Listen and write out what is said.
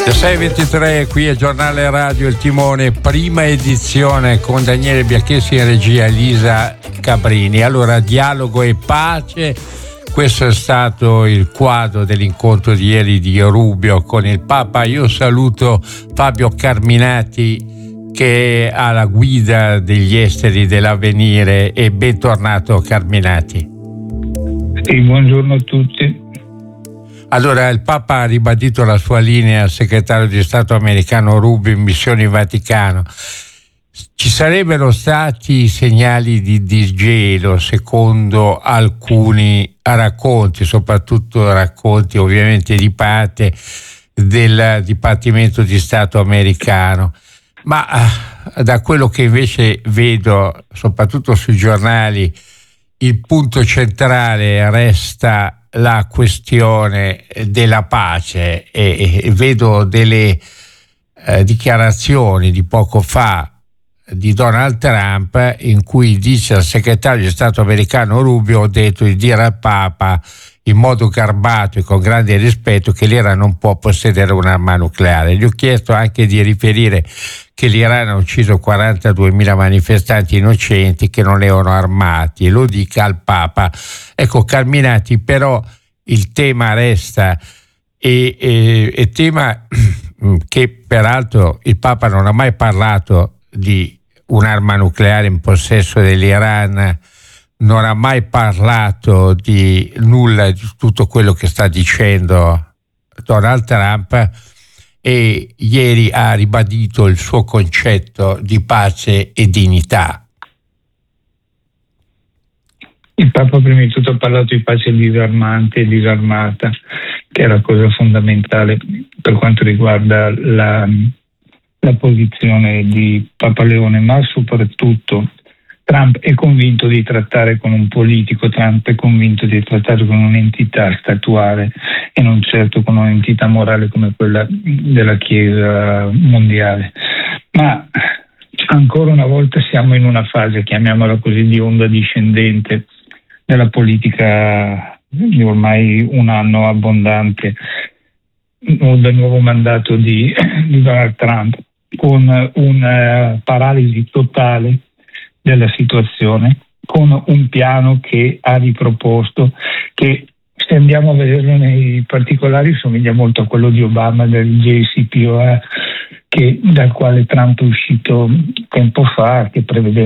6:23, qui è Giornale Radio Il Timone, prima edizione con Daniele Bianchessi in regia, Elisa Cabrini. Allora, dialogo e pace, questo è stato il quadro dell'incontro di ieri di Rubio con il Papa. Io saluto Fabio Carminati, che è alla guida degli esteri dell'Avvenire, e bentornato Carminati. Sì, buongiorno a tutti. Allora, il Papa ha ribadito la sua linea al segretario di Stato americano Rubio in missione in Vaticano. Ci sarebbero stati segnali di disgelo secondo alcuni racconti, soprattutto racconti ovviamente di parte del Dipartimento di Stato americano, ma da quello che invece vedo soprattutto sui giornali il punto centrale resta la questione della pace, e vedo delle dichiarazioni di poco fa di Donald Trump in cui dice al segretario di Stato americano Rubio: ho detto di dire al Papa in modo garbato e con grande rispetto che l'Iran non può possedere un'arma nucleare. Gli ho chiesto anche di riferire che l'Iran ha ucciso 42.000 manifestanti innocenti che non erano armati, e lo dica al Papa. Ecco, Carminati, però il tema resta, e tema che peraltro il Papa non ha mai parlato di un'arma nucleare in possesso dell'Iran, non ha mai parlato di nulla di tutto quello che sta dicendo Donald Trump, e ieri ha ribadito il suo concetto di pace e dignità. Il Papa prima di tutto ha parlato di pace disarmante e disarmata, che è la cosa fondamentale per quanto riguarda la posizione di Papa Leone, ma soprattutto Trump è convinto di trattare con un politico, Trump è convinto di trattare con un'entità statuale e non certo con un'entità morale come quella della Chiesa mondiale. Ma ancora una volta siamo in una fase, chiamiamola così, di onda discendente della politica di ormai un anno abbondante del nuovo mandato di Donald Trump, con una paralisi totale della situazione, con un piano che ha riproposto, che se andiamo a vederlo nei particolari somiglia molto a quello di Obama del JCPOA, dal quale Trump è uscito tempo fa, che prevedeva